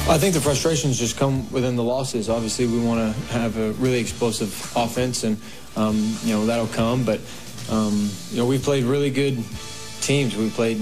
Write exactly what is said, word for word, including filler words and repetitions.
I think the frustrations just come within the losses. Obviously, we want to have a really explosive offense, and um, you know that'll come. But um, you know we've played really good teams. We played